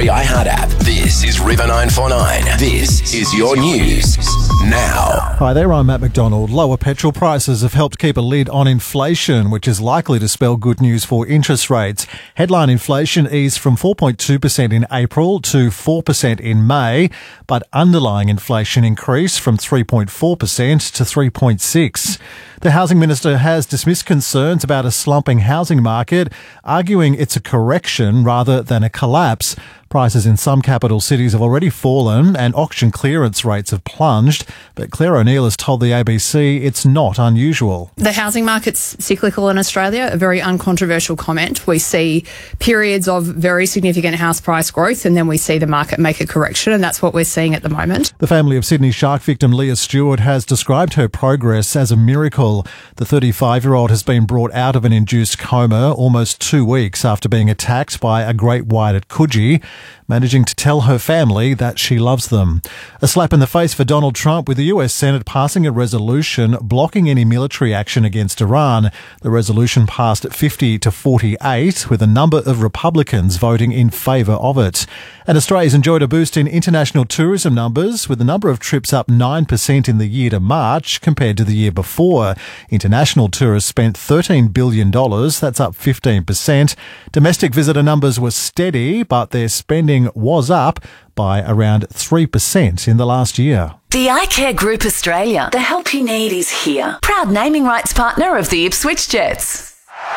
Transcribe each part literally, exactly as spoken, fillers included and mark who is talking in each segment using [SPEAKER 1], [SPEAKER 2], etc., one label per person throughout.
[SPEAKER 1] free iHeart app. This is River nine four nine. This is your news now.
[SPEAKER 2] Hi there, I'm Matt McDonald. Lower petrol prices have helped keep a lid on inflation, which is likely to spell good news for interest rates. Headline inflation eased from four point two percent in April to four percent in May, but underlying inflation increased from three point four percent to three point six percent. The Housing Minister has dismissed concerns about a slumping housing market, arguing it's a correction rather than a collapse. Prices in some capital cities have already fallen and auction clearance rates have plunged, but Claire O'Neill has told the A B C it's not unusual.
[SPEAKER 3] The housing market's cyclical in Australia, a very uncontroversial comment. We see periods of very significant house price growth and then we see the market make a correction, and that's what we're seeing at the moment.
[SPEAKER 2] The family of Sydney shark victim Leah Stewart has described her progress as a miracle. The thirty-five-year-old has been brought out of an induced coma almost two weeks after being attacked by a great white at Coogee, managing to tell her family that she loves them. A slap in the face for Donald Trump, with the U S Senate passing a resolution blocking any military action against Iran. The resolution passed at fifty to forty-eight, with a number of Republicans voting in favour of it. And Australia's enjoyed a boost in international tourism numbers, with the number of trips up nine percent in the year to March compared to the year before. International tourists spent thirteen billion dollars, that's up fifteen percent. Domestic visitor numbers were steady, but their spending was up by around three percent in the last year.
[SPEAKER 4] The iCare Group Australia. The help you need is here. Proud naming rights partner of the Ipswich Jets.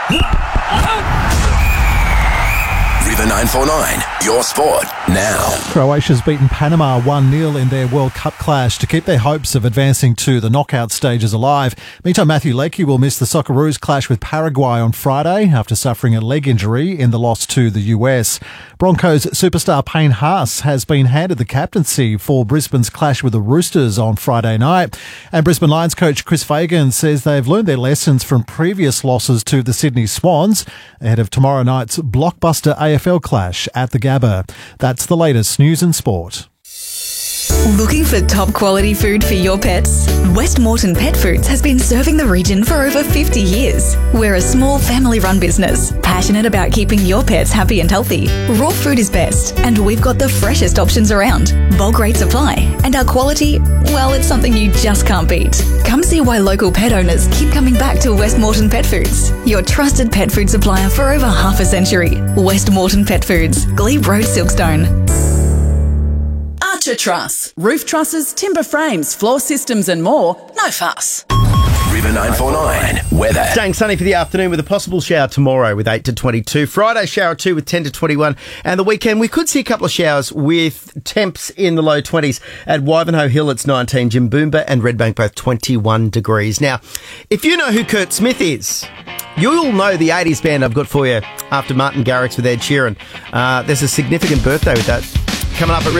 [SPEAKER 1] River nine four nine, your sport now.
[SPEAKER 2] Croatia's beaten Panama one nil in their World Cup clash to keep their hopes of advancing to the knockout stages alive. Meantime, Matthew Leckie will miss the Socceroos' clash with Paraguay on Friday after suffering a leg injury in the loss to the U S. Broncos superstar Payne Haas has been handed the captaincy for Brisbane's clash with the Roosters on Friday night. And Brisbane Lions coach Chris Fagan says they've learned their lessons from previous losses to the Sydney Swans ahead of tomorrow night's blockbuster A F L clash at the Gabba. That's the latest news and sport.
[SPEAKER 5] Looking for top quality food for your pets? West Moreton Pet Foods has been serving the region for over fifty years. We're a small family-run business, passionate about keeping your pets happy and healthy. Raw food is best, and we've got the freshest options around. Bulk rate supply, and our quality, well, it's something you just can't beat. Come see why local pet owners keep coming back to West Moreton Pet Foods, your trusted pet food supplier for over half a century. West Moreton Pet Foods, Glebe Road, Silkstone.
[SPEAKER 6] Archer Truss. Roof trusses, timber frames, floor systems and more. No fuss.
[SPEAKER 1] River nine four nine, weather.
[SPEAKER 7] Staying sunny for the afternoon with a possible shower tomorrow with eight to twenty-two. Friday, shower two with ten to twenty-one. And the weekend, we could see a couple of showers with temps in the low twenties. At Wivenhoe Hill, it's nineteen. Jimboomba and Redbank, both twenty-one degrees. Now, if you know who Kurt Smith is, you'll know the eighties band I've got for you after Martin Garrix with Ed Sheeran. Uh, there's a significant birthday with that coming up at